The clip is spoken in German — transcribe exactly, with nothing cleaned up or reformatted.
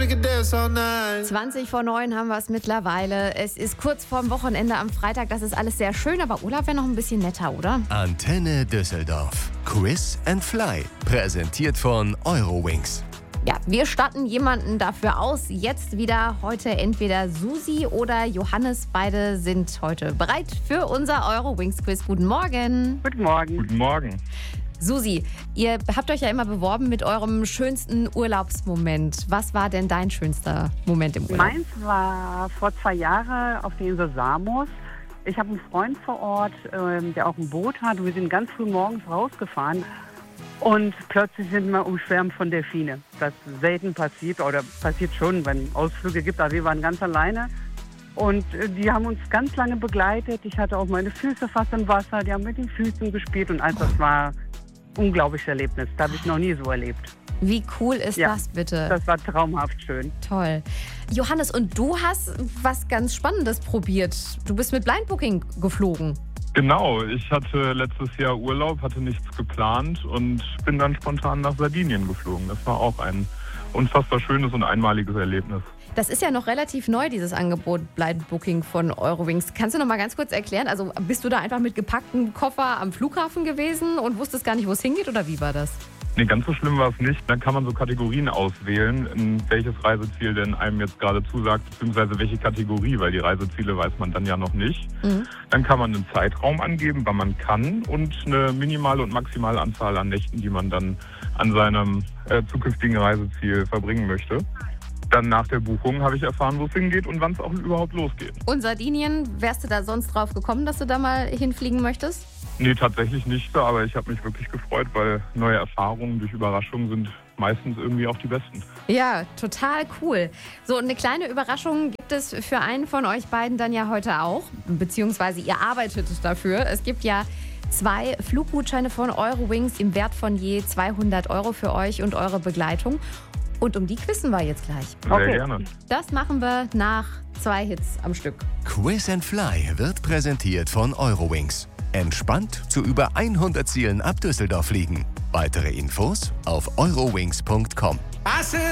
we could dance all night. zwanzig vor neun haben wir es mittlerweile. Es ist kurz vorm Wochenende am Freitag. Das ist alles sehr schön, aber Urlaub wäre noch ein bisschen netter, oder? Antenne Düsseldorf. Quiz and Fly. Präsentiert von Eurowings. Ja, wir statten jemanden dafür aus. Jetzt wieder heute entweder Susi oder Johannes. Beide sind heute bereit für unser Eurowings-Quiz. Guten Morgen. Guten Morgen. Guten Morgen. Susi, ihr habt euch ja immer beworben mit eurem schönsten Urlaubsmoment. Was war denn dein schönster Moment im Urlaub? Meins war vor zwei Jahren auf der Insel Samos. Ich habe einen Freund vor Ort, ähm, der auch ein Boot hat. Und wir sind ganz früh morgens rausgefahren. Und plötzlich sind wir umschwärmt von Delfine. Das selten passiert oder passiert schon, wenn es Ausflüge gibt. Aber wir waren ganz alleine. Und äh, die haben uns ganz lange begleitet. Ich hatte auch meine Füße fast im Wasser. Die haben mit den Füßen gespielt. Und also das war ein unglaubliches Erlebnis. Das habe ich noch nie so erlebt. Wie cool ist Ja, das bitte? Das war traumhaft schön. Toll. Johannes, und du hast was ganz Spannendes probiert. Du bist mit Blind Booking geflogen. Genau, ich hatte letztes Jahr Urlaub, hatte nichts geplant und bin dann spontan nach Sardinien geflogen. Das war auch ein unfassbar schönes und einmaliges Erlebnis. Das ist ja noch relativ neu, dieses Angebot Blind Booking von Eurowings. Kannst du noch mal ganz kurz erklären? Also bist du da einfach mit gepacktem Koffer am Flughafen gewesen und wusstest gar nicht, wo es hingeht, oder wie war das? Nee, ganz so schlimm war es nicht. Dann kann man so Kategorien auswählen, in welches Reiseziel denn einem jetzt gerade zusagt, beziehungsweise welche Kategorie, weil die Reiseziele weiß man dann ja noch nicht. Mhm. Dann kann man einen Zeitraum angeben, wann man kann, und eine minimale und maximale Anzahl an Nächten, die man dann an seinem äh, zukünftigen Reiseziel verbringen möchte. Dann nach der Buchung habe ich erfahren, wo es hingeht und wann es auch überhaupt losgeht. Und Sardinien, wärst du da sonst drauf gekommen, dass du da mal hinfliegen möchtest? Nee, tatsächlich nicht, aber ich habe mich wirklich gefreut, weil neue Erfahrungen durch Überraschungen sind meistens irgendwie auch die besten. Ja, total cool. So, eine kleine Überraschung gibt es für einen von euch beiden dann ja heute auch, beziehungsweise ihr arbeitet dafür. Es gibt ja zwei Fluggutscheine von Eurowings im Wert von je zweihundert Euro für euch und eure Begleitung. Und um die quissen wir jetzt gleich. Sehr Okay. gerne. Das machen wir nach zwei Hits am Stück. Quiz and Fly wird präsentiert von Eurowings. Entspannt zu über hundert Zielen ab Düsseldorf fliegen. Weitere Infos auf eurowings punkt com. I said